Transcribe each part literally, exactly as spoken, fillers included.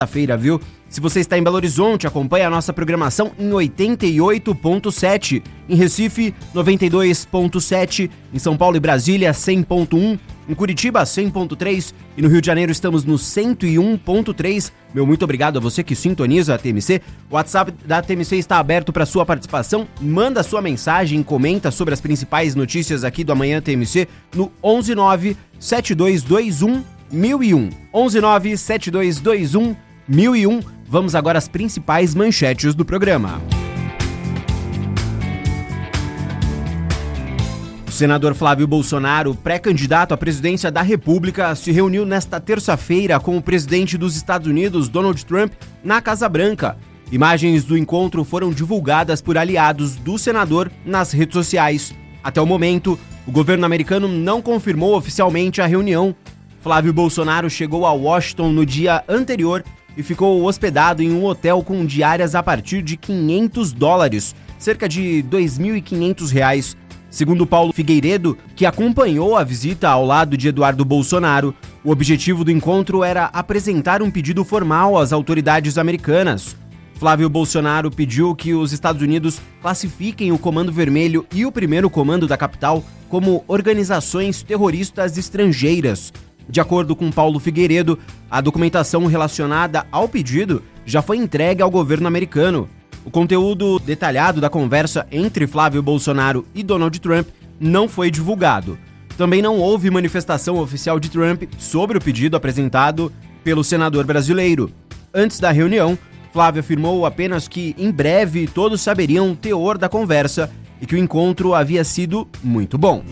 feira, viu? Se você está em Belo Horizonte, acompanhe a nossa programação em oitenta e oito ponto sete, em Recife, noventa e dois ponto sete, em São Paulo e Brasília, cem ponto um, em Curitiba, cem ponto três e no Rio de Janeiro estamos no cento e um ponto três. Meu muito obrigado a você que sintoniza a T M C. O WhatsApp da T M C está aberto para sua participação. Manda sua mensagem, comenta sobre as principais notícias aqui do Amanhã T M C no onze nove sete dois dois um mil e um. onze nove sete dois dois um mil e um. Vamos agora às principais manchetes do programa. O senador Flávio Bolsonaro, pré-candidato à presidência da República, se reuniu nesta terça-feira com o presidente dos Estados Unidos, Donald Trump, na Casa Branca. Imagens do encontro foram divulgadas por aliados do senador nas redes sociais. Até o momento, o governo americano não confirmou oficialmente a reunião. Flávio Bolsonaro chegou a Washington no dia anterior e ficou hospedado em um hotel com diárias a partir de quinhentos dólares, cerca de dois mil e quinhentos reais. Segundo Paulo Figueiredo, que acompanhou a visita ao lado de Eduardo Bolsonaro, o objetivo do encontro era apresentar um pedido formal às autoridades americanas. Flávio Bolsonaro pediu que os Estados Unidos classifiquem o Comando Vermelho e o Primeiro Comando da capital como organizações terroristas estrangeiras. De acordo com Paulo Figueiredo, a documentação relacionada ao pedido já foi entregue ao governo americano. O conteúdo detalhado da conversa entre Flávio Bolsonaro e Donald Trump não foi divulgado. Também não houve manifestação oficial de Trump sobre o pedido apresentado pelo senador brasileiro. Antes da reunião, Flávio afirmou apenas que, em breve, todos saberiam o teor da conversa e que o encontro havia sido muito bom.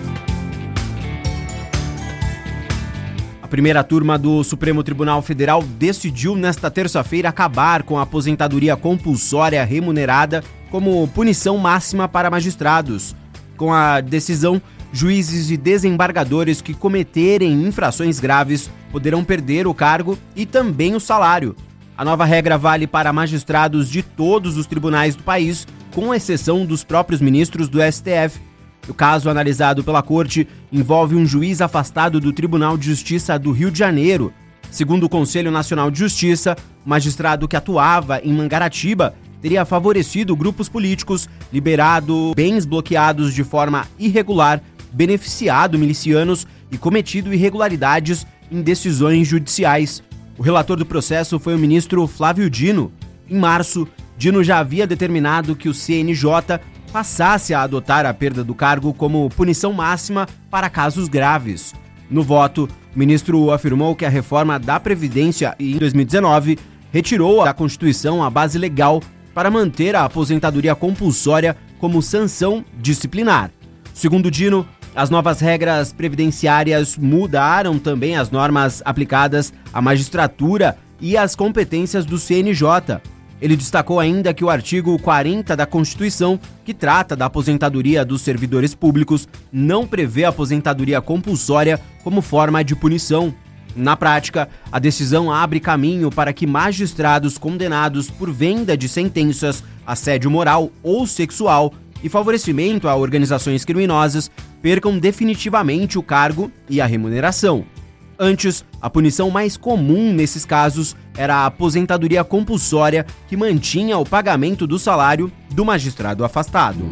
A primeira turma do Supremo Tribunal Federal decidiu nesta terça-feira acabar com a aposentadoria compulsória remunerada como punição máxima para magistrados. Com a decisão, juízes e desembargadores que cometerem infrações graves poderão perder o cargo e também o salário. A nova regra vale para magistrados de todos os tribunais do país, com exceção dos próprios ministros do S T F. O caso analisado pela Corte envolve um juiz afastado do Tribunal de Justiça do Rio de Janeiro. Segundo o Conselho Nacional de Justiça, o magistrado que atuava em Mangaratiba teria favorecido grupos políticos, liberado bens bloqueados de forma irregular, beneficiado milicianos e cometido irregularidades em decisões judiciais. O relator do processo foi o ministro Flávio Dino. Em março, Dino já havia determinado que o C N J passasse a adotar a perda do cargo como punição máxima para casos graves. No voto, o ministro afirmou que a reforma da Previdência em dois mil e dezenove retirou da Constituição a base legal para manter a aposentadoria compulsória como sanção disciplinar. Segundo Dino, as novas regras previdenciárias mudaram também as normas aplicadas à magistratura e às competências do C N J. Ele destacou ainda que o artigo quarenta da Constituição, que trata da aposentadoria dos servidores públicos, não prevê aposentadoria compulsória como forma de punição. Na prática, a decisão abre caminho para que magistrados condenados por venda de sentenças, assédio moral ou sexual e favorecimento a organizações criminosas percam definitivamente o cargo e a remuneração. Antes, a punição mais comum nesses casos era a aposentadoria compulsória, que mantinha o pagamento do salário do magistrado afastado.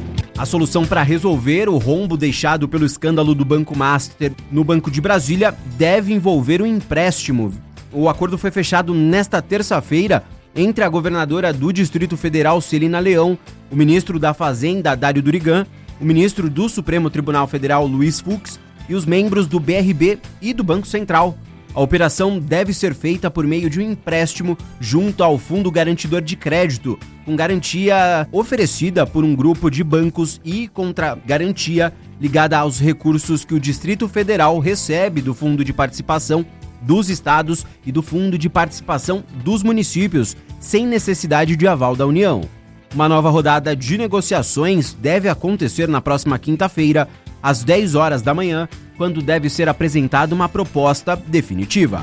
A solução para resolver o rombo deixado pelo escândalo do Banco Master no Banco de Brasília deve envolver um empréstimo. O acordo foi fechado nesta terça-feira entre a governadora do Distrito Federal, Celina Leão, o ministro da Fazenda, Dário Durigan, o ministro do Supremo Tribunal Federal, Luiz Fux, e os membros do B R B e do Banco Central. A operação deve ser feita por meio de um empréstimo junto ao Fundo Garantidor de Crédito, com garantia oferecida por um grupo de bancos e contra garantia ligada aos recursos que o Distrito Federal recebe do Fundo de Participação dos Estados e do Fundo de Participação dos Municípios, sem necessidade de aval da União. Uma nova rodada de negociações deve acontecer na próxima quinta-feira, às dez horas da manhã, quando deve ser apresentada uma proposta definitiva.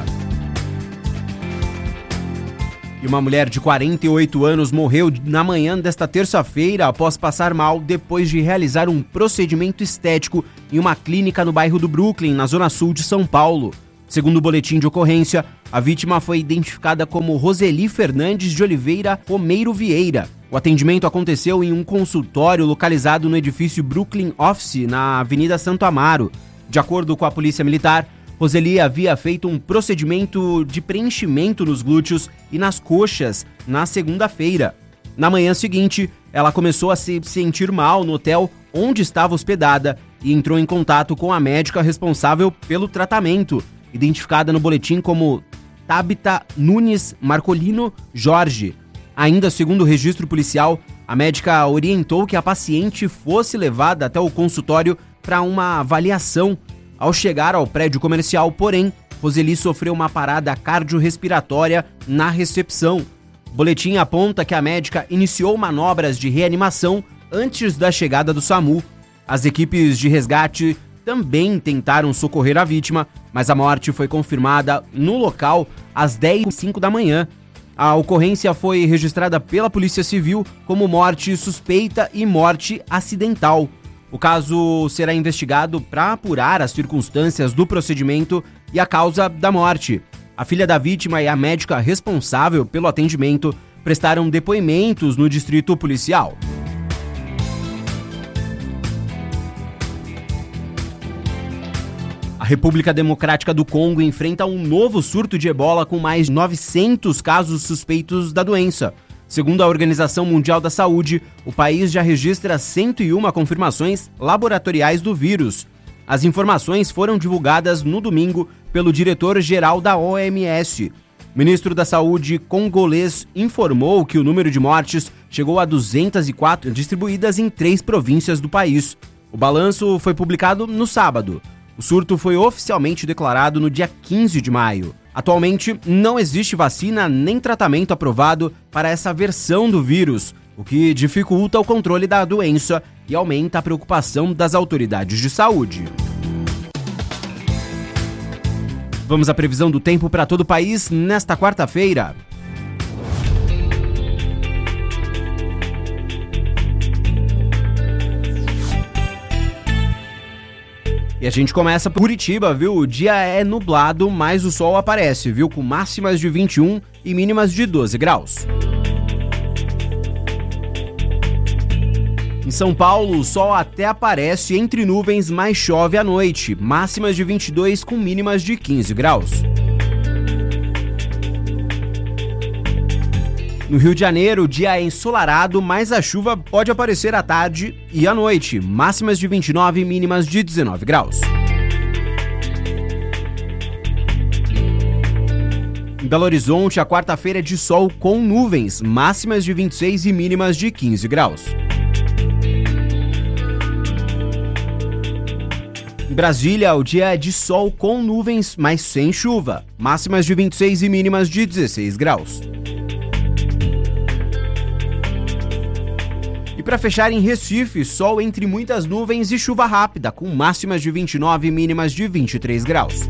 E uma mulher de quarenta e oito anos morreu na manhã desta terça-feira após passar mal depois de realizar um procedimento estético em uma clínica no bairro do Brooklyn, na zona sul de São Paulo. Segundo o boletim de ocorrência, A vítima foi identificada como Roseli Fernandes de Oliveira Romeiro Vieira. O atendimento aconteceu em um consultório localizado no edifício Brooklyn Office, na Avenida Santo Amaro. De acordo com a Polícia Militar, Roseli havia feito um procedimento de preenchimento nos glúteos e nas coxas na segunda-feira. Na manhã seguinte, ela começou a se sentir mal no hotel onde estava hospedada e entrou em contato com a médica responsável pelo tratamento, identificada no boletim como Tabita Nunes Marcolino Jorge. Ainda segundo o registro policial, a médica orientou que a paciente fosse levada até o consultório para uma avaliação. Ao chegar ao prédio comercial, porém, Roseli sofreu uma parada cardiorrespiratória na recepção. O boletim aponta que a médica iniciou manobras de reanimação antes da chegada do SAMU. As equipes de resgate também tentaram socorrer a vítima, mas a morte foi confirmada no local às dez e cinco da manhã. A ocorrência foi registrada pela Polícia Civil como morte suspeita e morte acidental. O caso será investigado para apurar as circunstâncias do procedimento e a causa da morte. A filha da vítima e a médica responsável pelo atendimento prestaram depoimentos no distrito policial. A República Democrática do Congo enfrenta um novo surto de ebola com mais de novecentos casos suspeitos da doença. Segundo a Organização Mundial da Saúde, o país já registra cento e uma confirmações laboratoriais do vírus. As informações foram divulgadas no domingo pelo diretor-geral da O M S. O ministro da Saúde congolês informou que o número de mortes chegou a duzentas e quatro, distribuídas em três províncias do país. O balanço foi publicado no sábado. O surto foi oficialmente declarado no dia quinze de maio. Atualmente, não existe vacina nem tratamento aprovado para essa versão do vírus, o que dificulta o controle da doença e aumenta a preocupação das autoridades de saúde. Vamos à previsão do tempo para todo o país nesta quarta-feira. E a gente começa por Curitiba, viu? O dia é nublado, mas o sol aparece, viu? Com máximas de vinte e um e mínimas de doze graus. Em São Paulo, o sol até aparece entre nuvens, mas chove à noite. Máximas de vinte e dois com mínimas de quinze graus. No Rio de Janeiro, o dia é ensolarado, mas a chuva pode aparecer à tarde e à noite. Máximas de vinte e nove e mínimas de dezenove graus. Em Belo Horizonte, a quarta-feira é de sol com nuvens. Máximas de vinte e seis e mínimas de quinze graus. Em Brasília, o dia é de sol com nuvens, mas sem chuva. Máximas de vinte e seis e mínimas de dezesseis graus. E para fechar, em Recife, sol entre muitas nuvens e chuva rápida, com máximas de vinte e nove e mínimas de vinte e três graus.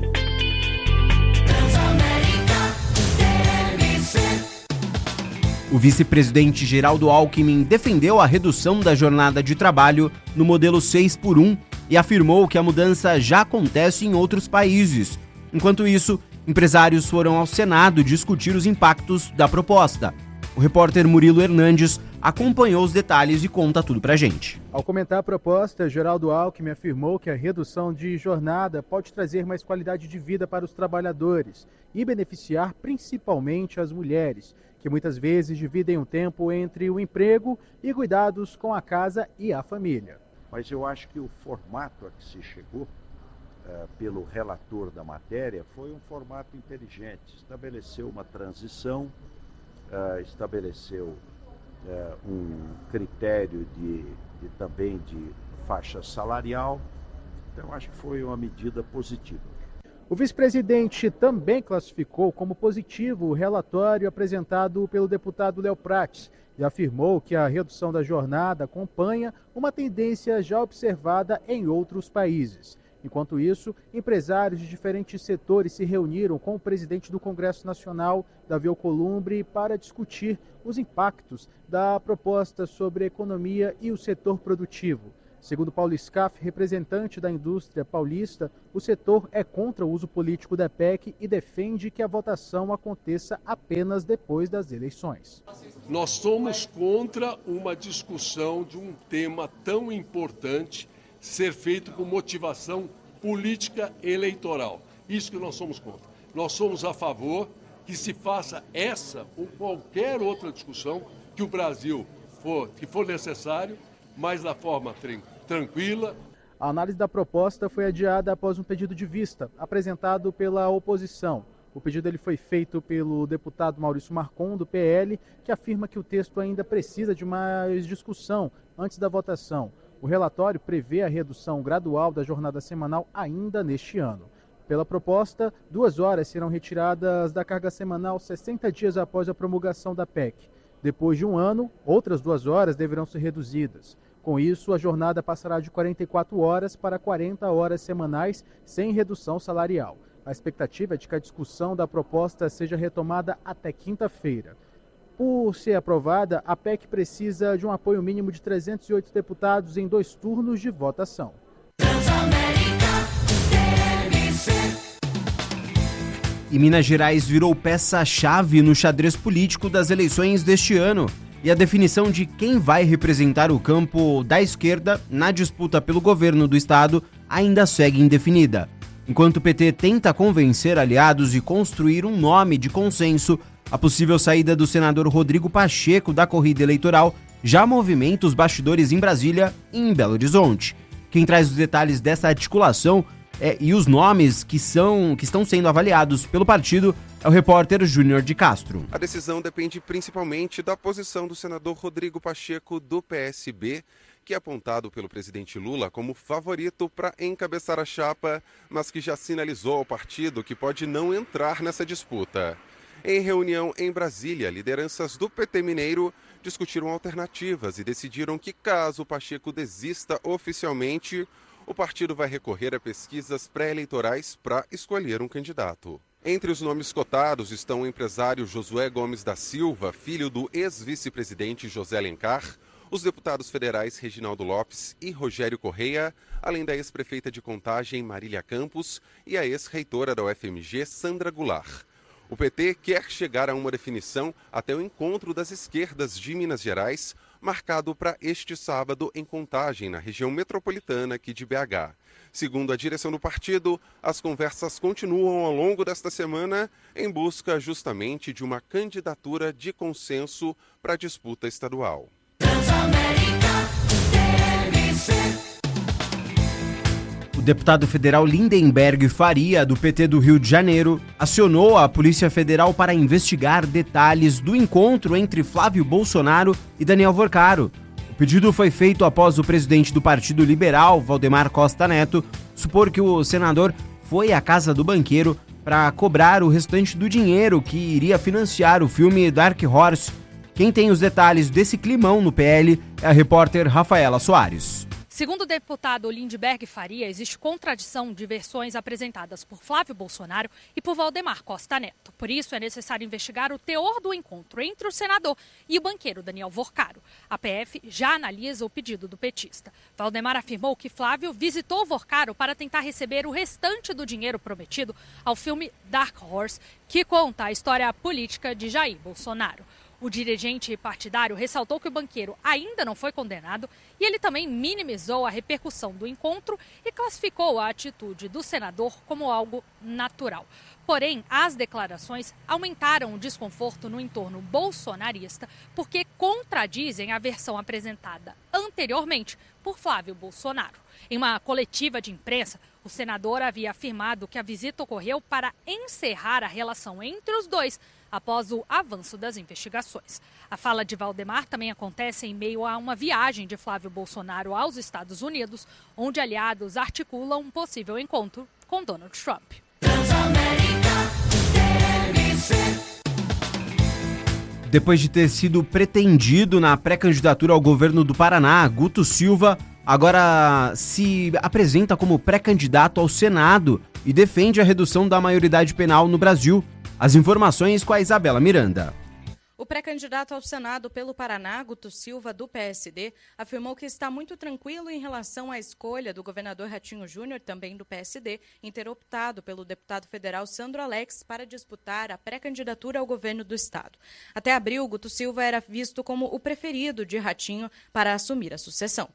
O vice-presidente Geraldo Alckmin defendeu a redução da jornada de trabalho no modelo seis por um e afirmou que a mudança já acontece em outros países. Enquanto isso, empresários foram ao Senado discutir os impactos da proposta. O repórter Murilo Hernandes acompanhou os detalhes e conta tudo pra gente. Ao comentar a proposta, Geraldo Alckmin afirmou que a redução de jornada pode trazer mais qualidade de vida para os trabalhadores e beneficiar principalmente as mulheres, que muitas vezes dividem o tempo entre o emprego e cuidados com a casa e a família. Mas eu acho que o formato a que se chegou uh, pelo relator da matéria foi um formato inteligente, estabeleceu uma transição, uh, estabeleceu Uh, um critério de, de, também de faixa salarial, então acho que foi uma medida positiva. O vice-presidente também classificou como positivo o relatório apresentado pelo deputado Léo Prates e afirmou que a redução da jornada acompanha uma tendência já observada em outros países. Enquanto isso, empresários de diferentes setores se reuniram com o presidente do Congresso Nacional, Davi Alcolumbre, para discutir os impactos da proposta sobre a economia e o setor produtivo. Segundo Paulo Scaff, representante da indústria paulista, o setor é contra o uso político da P E C e defende que a votação aconteça apenas depois das eleições. Nós somos contra uma discussão de um tema tão importante ser feito com motivação política eleitoral. Isso que nós somos contra. Nós somos a favor que se faça essa ou qualquer outra discussão que o Brasil for, que for necessário, mas da forma tranquila. A análise da proposta foi adiada após um pedido de vista apresentado pela oposição. O pedido ele foi feito pelo deputado Maurício Marcon, do P L, que afirma que o texto ainda precisa de mais discussão antes da votação. O relatório prevê a redução gradual da jornada semanal ainda neste ano. Pela proposta, duas horas serão retiradas da carga semanal sessenta dias após a promulgação da P E C. Depois de um ano, outras duas horas deverão ser reduzidas. Com isso, a jornada passará de quarenta e quatro horas para quarenta horas semanais, sem redução salarial. A expectativa é de que a discussão da proposta seja retomada até quinta-feira. Por ser aprovada, a P E C precisa de um apoio mínimo de trezentos e oito deputados em dois turnos de votação. E Minas Gerais virou peça-chave no xadrez político das eleições deste ano. E a definição de quem vai representar o campo da esquerda na disputa pelo governo do estado ainda segue indefinida. Enquanto o P T tenta convencer aliados e construir um nome de consenso, a possível saída do senador Rodrigo Pacheco da corrida eleitoral já movimenta os bastidores em Brasília e em Belo Horizonte. Quem traz os detalhes dessa articulação é, e os nomes que, são, que estão sendo avaliados pelo partido é o repórter Júnior de Castro. A decisão depende principalmente da posição do senador Rodrigo Pacheco do P S B, que é apontado pelo presidente Lula como favorito para encabeçar a chapa, mas que já sinalizou ao partido que pode não entrar nessa disputa. Em reunião em Brasília, lideranças do P T mineiro discutiram alternativas e decidiram que, caso o Pacheco desista oficialmente, o partido vai recorrer a pesquisas pré-eleitorais para escolher um candidato. Entre os nomes cotados estão o empresário Josué Gomes da Silva, filho do ex-vice-presidente José Alencar, os deputados federais Reginaldo Lopes e Rogério Correia, além da ex-prefeita de Contagem Marília Campos e a ex-reitora da U F M G Sandra Goulart. O P T quer chegar a uma definição até o encontro das esquerdas de Minas Gerais, marcado para este sábado em Contagem, na região metropolitana aqui de B H. Segundo a direção do partido, as conversas continuam ao longo desta semana em busca justamente de uma candidatura de consenso para a disputa estadual. O deputado federal Lindenberg Faria, do P T do Rio de Janeiro, acionou a Polícia Federal para investigar detalhes do encontro entre Flávio Bolsonaro e Daniel Vorcaro. O pedido foi feito após o presidente do Partido Liberal, Valdemar Costa Neto, supor que o senador foi à casa do banqueiro para cobrar o restante do dinheiro que iria financiar o filme Dark Horse. Quem tem os detalhes desse climão no P L é a repórter Rafaela Soares. Segundo o deputado Lindenberg Faria, existe contradição de versões apresentadas por Flávio Bolsonaro e por Valdemar Costa Neto. Por isso, é necessário investigar o teor do encontro entre o senador e o banqueiro Daniel Vorcaro. A P F já analisa o pedido do petista. Valdemar afirmou que Flávio visitou Vorcaro para tentar receber o restante do dinheiro prometido ao filme Dark Horse, que conta a história política de Jair Bolsonaro. O dirigente partidário ressaltou que o banqueiro ainda não foi condenado e ele também minimizou a repercussão do encontro e classificou a atitude do senador como algo natural. Porém, as declarações aumentaram o desconforto no entorno bolsonarista porque contradizem a versão apresentada anteriormente por Flávio Bolsonaro. Em uma coletiva de imprensa, o senador havia afirmado que a visita ocorreu para encerrar a relação entre os dois após o avanço das investigações. A fala de Valdemar também acontece em meio a uma viagem de Flávio Bolsonaro aos Estados Unidos, onde aliados articulam um possível encontro com Donald Trump. Depois de ter sido pretendido na pré-candidatura ao governo do Paraná, Guto Silva agora se apresenta como pré-candidato ao Senado e defende a redução da maioridade penal no Brasil. As informações com a Isabela Miranda. O O pré-candidato ao Senado pelo Paraná, Guto Silva, do P S D, afirmou que está muito tranquilo em relação à escolha do governador Ratinho Júnior, também do P S D, em ter optado pelo deputado federal Sandro Alex para disputar a pré-candidatura ao governo do estado. Até abril, Guto Silva era visto como o preferido de Ratinho para assumir a sucessão.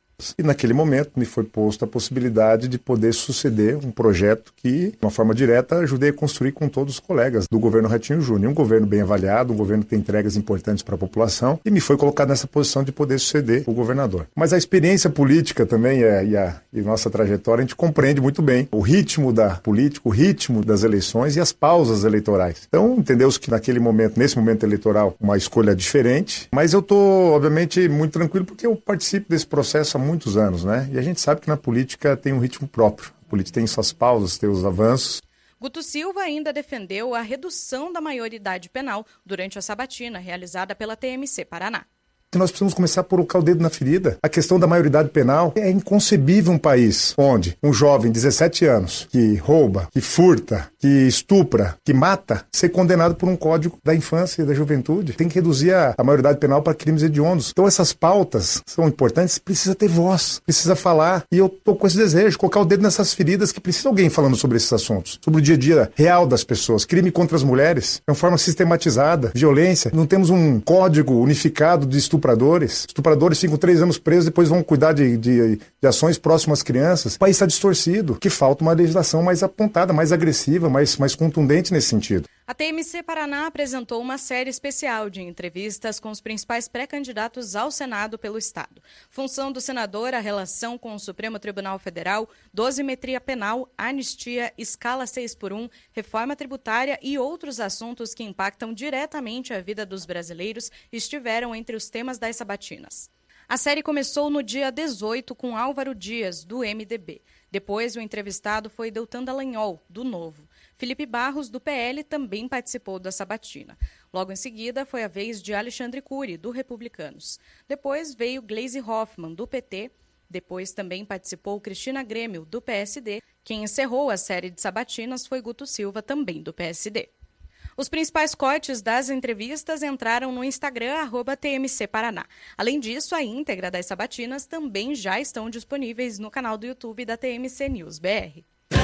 E naquele momento me foi posta a possibilidade de poder suceder um projeto que, de uma forma direta, ajudei a construir com todos os colegas do governo Ratinho Júnior. Um governo bem avaliado, um governo que tem entregas importantes para a população, e me foi colocado nessa posição de poder suceder o governador. Mas a experiência política também é, e, a, e nossa trajetória, a gente compreende muito bem o ritmo da política, o ritmo das eleições e as pausas eleitorais. Então, entendeu-se que naquele momento, nesse momento eleitoral, uma escolha diferente, mas eu estou, obviamente, muito tranquilo porque eu participo desse processo há muitos anos, né? E a gente sabe que na política tem um ritmo próprio. A política tem suas pausas, tem os avanços. Guto Silva ainda defendeu a redução da maioridade penal durante a sabatina realizada pela T M C Paraná. Nós precisamos começar a colocar o dedo na ferida. A questão da maioridade penal é inconcebível um país onde um jovem de dezessete anos que rouba, que furta, que estupra, que mata, ser condenado por um código da infância e da juventude. Tem que reduzir a, a maioridade penal para crimes hediondos. Então essas pautas são importantes, precisa ter voz, precisa falar. E eu estou com esse desejo, colocar o dedo nessas feridas que precisa alguém falando sobre esses assuntos. Sobre o dia a dia real das pessoas. Crime contra as mulheres, de uma forma sistematizada, violência. Não temos um código unificado de estupro. Estupradores. Estupradores ficam três anos presos, depois vão cuidar de, de, de ações próximas às crianças. O país está distorcido, que falta uma legislação mais apontada, mais agressiva, mais, mais contundente nesse sentido. A T M C Paraná apresentou uma série especial de entrevistas com os principais pré-candidatos ao Senado pelo Estado. Função do senador, a relação com o Supremo Tribunal Federal, dosimetria penal, anistia, escala seis por um, reforma tributária e outros assuntos que impactam diretamente a vida dos brasileiros estiveram entre os temas das sabatinas. A série começou no dia dezoito com Álvaro Dias, do M D B. Depois, o entrevistado foi Deltan Dallagnol, do Novo. Felipe Barros, do P L, também participou da sabatina. Logo em seguida, foi a vez de Alexandre Cury, do Republicanos. Depois veio Gleisi Hoffmann, do P T. Depois também participou Cristina Grêmio, do P S D. Quem encerrou a série de sabatinas foi Guto Silva, também do P S D. Os principais cortes das entrevistas entraram no Instagram, arroba T M C Paraná. Além disso, a íntegra das sabatinas também já estão disponíveis no canal do YouTube da T M C News B R.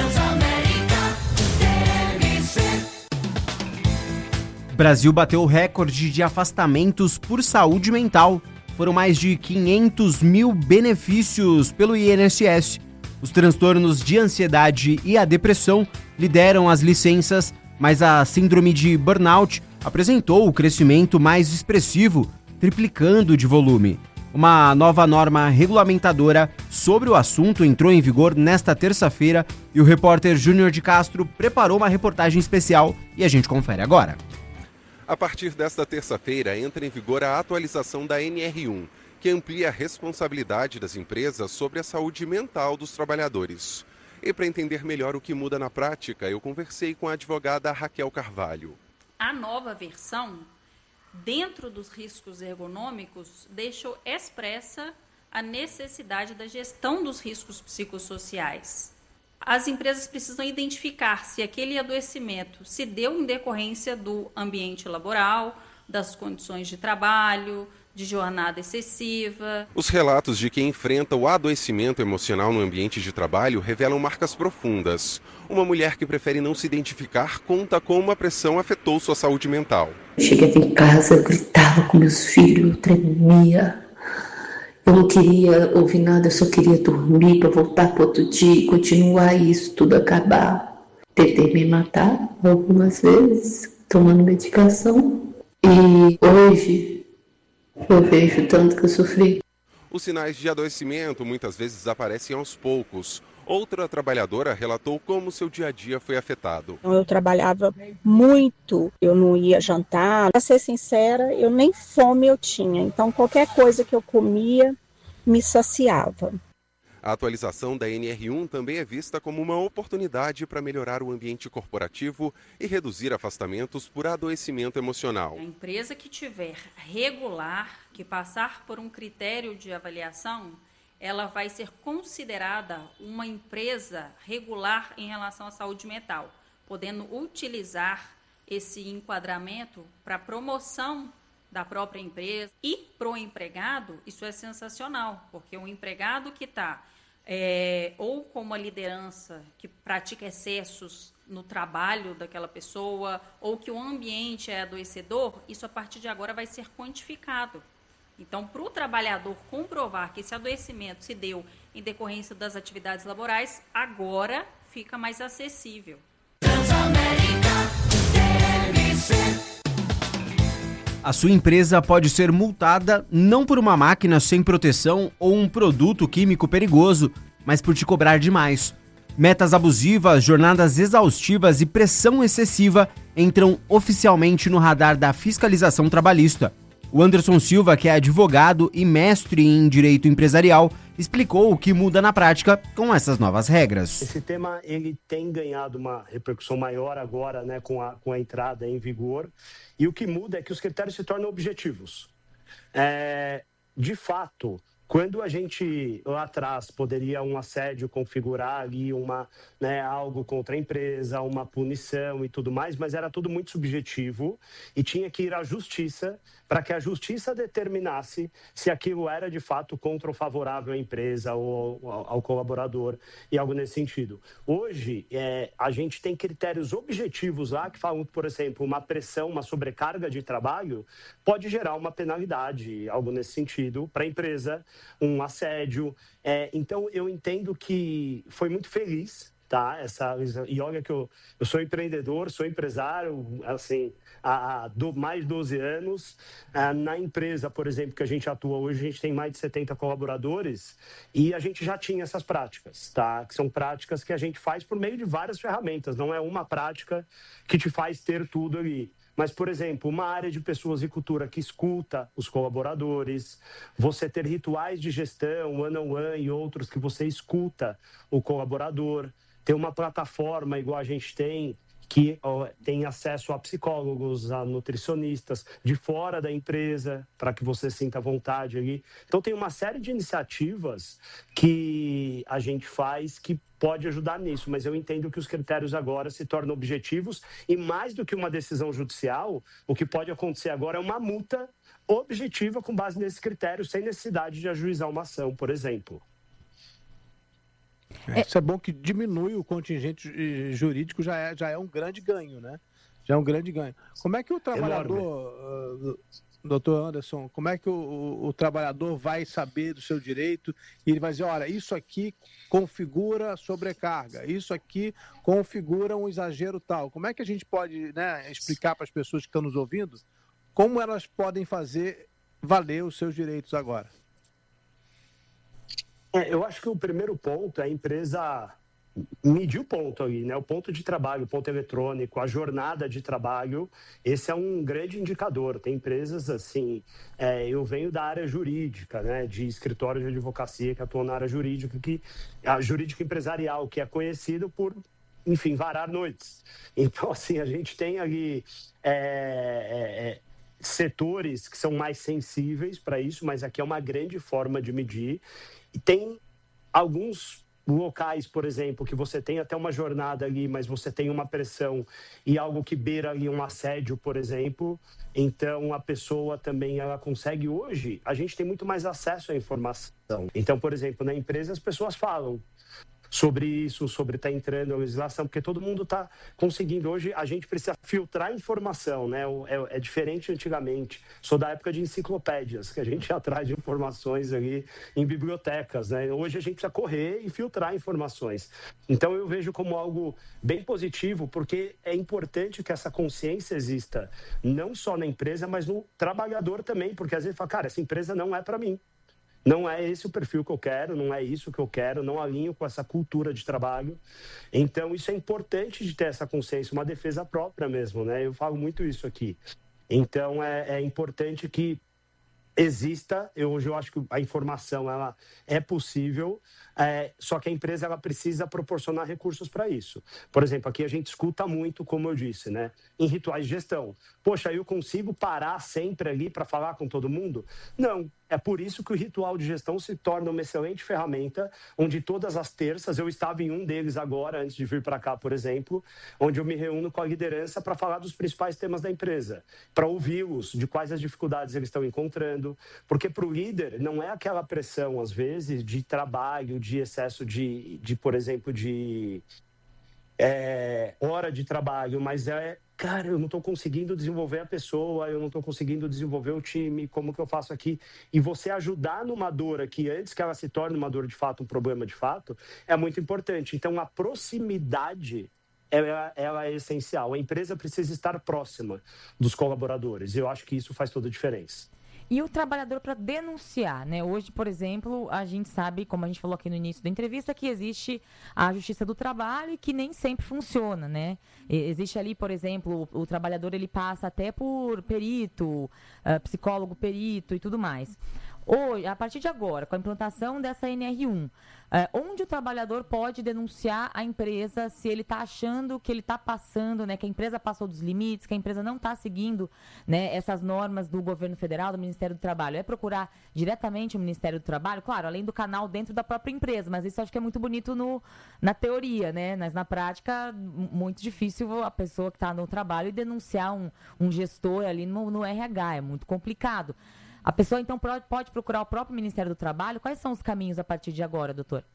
Brasil bateu o recorde de afastamentos por saúde mental. Foram mais de quinhentos mil benefícios pelo I N S S. Os transtornos de ansiedade e a depressão lideram as licenças, mas a síndrome de burnout apresentou o crescimento mais expressivo, triplicando de volume. Uma nova norma regulamentadora sobre o assunto entrou em vigor nesta terça-feira e o repórter Júnior de Castro preparou uma reportagem especial e a gente confere agora. A partir desta terça-feira entra em vigor a atualização da N R um, que amplia a responsabilidade das empresas sobre a saúde mental dos trabalhadores. E para entender melhor o que muda na prática, eu conversei com a advogada Raquel Carvalho. A nova versão, dentro dos riscos ergonômicos, deixou expressa a necessidade da gestão dos riscos psicossociais. As empresas precisam identificar se aquele adoecimento se deu em decorrência do ambiente laboral, das condições de trabalho, de jornada excessiva. Os relatos de quem enfrenta o adoecimento emocional no ambiente de trabalho revelam marcas profundas. Uma mulher que prefere não se identificar conta como a pressão afetou sua saúde mental. Chegava em casa, eu gritava com meus filhos, eu tremia. Eu não queria ouvir nada, eu só queria dormir para voltar para outro dia e continuar isso, tudo acabar. Tentei me matar algumas vezes, tomando medicação. E hoje eu vejo tanto que eu sofri. Os sinais de adoecimento muitas vezes aparecem aos poucos. Outra trabalhadora relatou como seu dia a dia foi afetado. Eu trabalhava muito, eu não ia jantar. Para ser sincera, eu nem fome eu tinha. Então qualquer coisa que eu comia me saciava. A atualização da N R um também é vista como uma oportunidade para melhorar o ambiente corporativo e reduzir afastamentos por adoecimento emocional. A empresa que tiver regular, que passar por um critério de avaliação, ela vai ser considerada uma empresa regular em relação à saúde mental, podendo utilizar esse enquadramento para promoção da própria empresa e para o empregado, isso é sensacional, porque o empregado que está é, ou com uma liderança que pratica excessos no trabalho daquela pessoa, ou que o ambiente é adoecedor, isso a partir de agora vai ser quantificado. Então, para o trabalhador comprovar que esse adoecimento se deu em decorrência das atividades laborais, agora fica mais acessível. A sua empresa pode ser multada não por uma máquina sem proteção ou um produto químico perigoso, mas por te cobrar demais. Metas abusivas, jornadas exaustivas e pressão excessiva entram oficialmente no radar da fiscalização trabalhista. O Anderson Silva, que é advogado e mestre em direito empresarial, explicou o que muda na prática com essas novas regras. Esse tema ele tem ganhado uma repercussão maior agora, né, com a, com a entrada em vigor. E o que muda é que os critérios se tornam objetivos. É, de fato, quando a gente lá atrás poderia um assédio configurar ali uma, né, algo contra a empresa, uma punição e tudo mais, mas era tudo muito subjetivo e tinha que ir à justiça para que a justiça determinasse se aquilo era de fato contra ou favorável à empresa ou ao, ao colaborador e algo nesse sentido. Hoje, é, a gente tem critérios objetivos lá que falam, por exemplo, uma pressão, uma sobrecarga de trabalho pode gerar uma penalidade, algo nesse sentido, para a empresa, um assédio. É, então, eu entendo que foi muito feliz, tá? Essa, e olha que eu, eu sou empreendedor, sou empresário, assim, há, há do, mais de doze anos. Ah, na empresa, por exemplo, que a gente atua hoje, a gente tem mais de setenta colaboradores e a gente já tinha essas práticas, tá? Que são práticas que a gente faz por meio de várias ferramentas, não é uma prática que te faz ter tudo ali. Mas, por exemplo, uma área de pessoas e cultura que escuta os colaboradores, você ter rituais de gestão, one-on-one e outros que você escuta o colaborador, ter uma plataforma igual a gente tem, que ó, tem acesso a psicólogos, a nutricionistas de fora da empresa, para que você sinta vontade ali. Então, tem uma série de iniciativas que a gente faz que pode ajudar nisso, mas eu entendo que os critérios agora se tornam objetivos e mais do que uma decisão judicial, o que pode acontecer agora é uma multa objetiva com base nesses critérios, sem necessidade de ajuizar uma ação, por exemplo. É, isso é bom que diminui o contingente jurídico, já é, já é um grande ganho, né? Já é um grande ganho. Como é que o trabalhador, uh, doutor Anderson, como é que o, o, o trabalhador vai saber do seu direito e ele vai dizer, olha, isso aqui configura sobrecarga, isso aqui configura um exagero tal. Como é que a gente pode, né, explicar para as pessoas que estão nos ouvindo como elas podem fazer valer os seus direitos agora? É, eu acho que o primeiro ponto é a empresa medir o ponto ali, né? O ponto de trabalho, o ponto eletrônico, a jornada de trabalho, esse é um grande indicador. Tem empresas assim, é, eu venho da área jurídica, né? De escritório de advocacia que atuam na área jurídica, que, a jurídica empresarial, que é conhecido por, enfim, varar noites. Então, assim, a gente tem ali é, é, setores que são mais sensíveis para isso, mas aqui é uma grande forma de medir. E tem alguns locais, por exemplo, que você tem até uma jornada ali, mas você tem uma pressão e algo que beira ali um assédio, por exemplo. Então, a pessoa também, ela consegue hoje, a gente tem muito mais acesso à informação. Então, por exemplo, na empresa as pessoas falam sobre isso, sobre estar tá entrando a legislação, porque todo mundo está conseguindo. Hoje a gente precisa filtrar informação, né? É, é diferente antigamente. Sou da época de enciclopédias, que a gente ia atrás de informações ali em bibliotecas, né? Hoje a gente precisa correr e filtrar informações. Então eu vejo como algo bem positivo, porque é importante que essa consciência exista, não só na empresa, mas no trabalhador também, porque às vezes fala, cara, essa empresa não é para mim. Não é esse o perfil que eu quero, não é isso que eu quero, não alinho com essa cultura de trabalho. Então, isso é importante de ter essa consciência, uma defesa própria mesmo, né? Eu falo muito isso aqui. Então, é, é importante que exista, eu, hoje eu acho que a informação ela é possível, é, só que a empresa ela precisa proporcionar recursos para isso. Por exemplo, aqui a gente escuta muito, como eu disse, né, em rituais de gestão. Poxa, eu consigo parar sempre ali para falar com todo mundo? Não, É por isso que o ritual de gestão se torna uma excelente ferramenta, onde todas as terças, eu estava em um deles agora, antes de vir para cá, por exemplo, onde eu me reúno com a liderança para falar dos principais temas da empresa, para ouvi-los, de quais as dificuldades eles estão encontrando, porque para o líder não é aquela pressão, às vezes, de trabalho, de excesso de, de por exemplo, de é, hora de trabalho, mas é, cara, eu não estou conseguindo desenvolver a pessoa, eu não estou conseguindo desenvolver o time, como que eu faço aqui? E você ajudar numa dor aqui, antes que ela se torne uma dor de fato, um problema de fato, é muito importante. Então, a proximidade, ela, ela é essencial. A empresa precisa estar próxima dos colaboradores. Eu acho que isso faz toda a diferença. E o trabalhador para denunciar, né? Hoje, por exemplo, a gente sabe, como a gente falou aqui no início da entrevista, que existe a Justiça do Trabalho e que nem sempre funciona, né? Existe ali, por exemplo, o, o trabalhador ele passa até por perito, uh, psicólogo perito e tudo mais. Hoje, a partir de agora, com a implantação dessa N R um, é, onde o trabalhador pode denunciar a empresa se ele está achando que ele está passando, né, que a empresa passou dos limites, que a empresa não está seguindo, né, essas normas do governo federal, do Ministério do Trabalho? É procurar diretamente o Ministério do Trabalho? Claro, além do canal dentro da própria empresa, mas isso acho que é muito bonito no, na teoria, né? Mas na prática, muito difícil a pessoa que está no trabalho denunciar um, um gestor ali no, no R H, é muito complicado. A pessoa, então, pode procurar o próprio Ministério do Trabalho? Quais são os caminhos a partir de agora, doutor?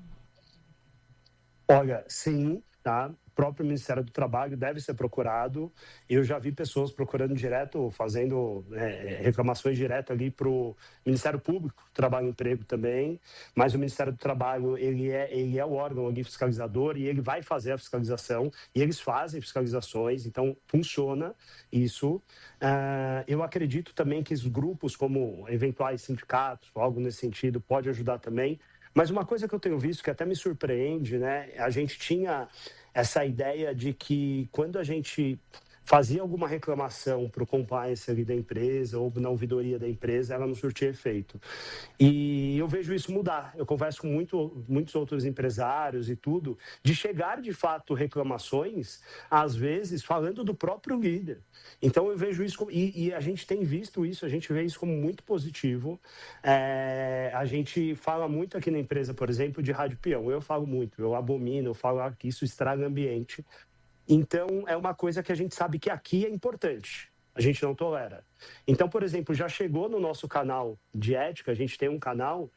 Olha, sim, tá? O próprio Ministério do Trabalho deve ser procurado. Eu já vi pessoas procurando direto, fazendo é, reclamações direto ali para o Ministério Público, Trabalho e Emprego também, mas o Ministério do Trabalho, ele é, ele é o órgão ali fiscalizador e ele vai fazer a fiscalização, e eles fazem fiscalizações, então funciona isso. Uh, eu acredito também que os grupos, como eventuais sindicatos, algo nesse sentido, pode ajudar também. Mas uma coisa que eu tenho visto que até me surpreende, né? A gente tinha essa ideia de que quando a gente fazia alguma reclamação para o compliance ali da empresa ou na ouvidoria da empresa, ela não surtia efeito. E eu vejo isso mudar. Eu converso com muito, muitos outros empresários e tudo, de chegar de fato reclamações, às vezes falando do próprio líder. Então eu vejo isso, como, e, e a gente tem visto isso, a gente vê isso como muito positivo. É, a gente fala muito aqui na empresa, por exemplo, de rádio peão. Eu falo muito, eu abomino, eu falo que isso estraga o ambiente. Então, é uma coisa que a gente sabe que aqui é importante, a gente não tolera. Então, por exemplo, já chegou no nosso canal de ética, a gente tem um canal,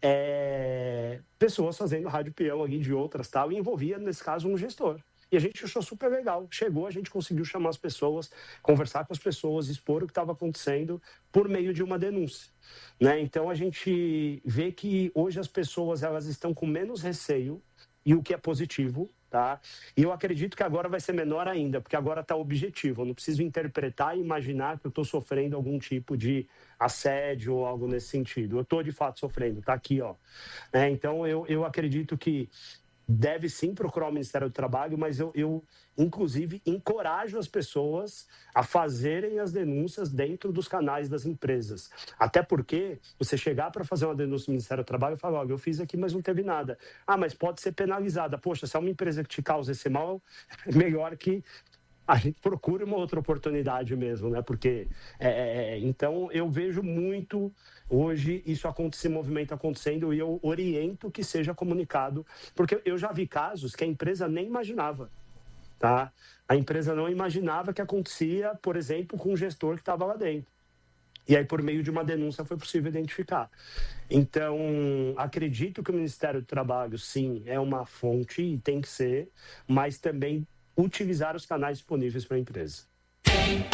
é, pessoas fazendo rádio peão ali de outras tal, e envolvia, nesse caso, um gestor. E a gente achou super legal. Chegou, a gente conseguiu chamar as pessoas, conversar com as pessoas, expor o que estava acontecendo por meio de uma denúncia. Né? Então, a gente vê que hoje as pessoas elas estão com menos receio, e o que é positivo, tá? E eu acredito que agora vai ser menor ainda, porque agora está objetivo. Eu não preciso interpretar e imaginar que eu estou sofrendo algum tipo de assédio ou algo nesse sentido. Eu estou, de fato, sofrendo. Está aqui, ó. É, então, eu, eu acredito que deve sim procurar o Ministério do Trabalho, mas eu, eu, inclusive, encorajo as pessoas a fazerem as denúncias dentro dos canais das empresas. Até porque você chegar para fazer uma denúncia no Ministério do Trabalho e falar, olha, eu fiz aqui, mas não teve nada. Ah, mas pode ser penalizada. Poxa, se é uma empresa que te causa esse mal, é melhor que a gente procure uma outra oportunidade mesmo, né? Porque, é, é, então, eu vejo muito hoje isso acontecer, esse movimento acontecendo, e eu oriento que seja comunicado, porque eu já vi casos que a empresa nem imaginava, tá? A empresa não imaginava que acontecia, por exemplo, com um gestor que estava lá dentro. E aí, por meio de uma denúncia, foi possível identificar. Então, acredito que o Ministério do Trabalho, sim, é uma fonte, e tem que ser, mas também utilizar os canais disponíveis para a empresa.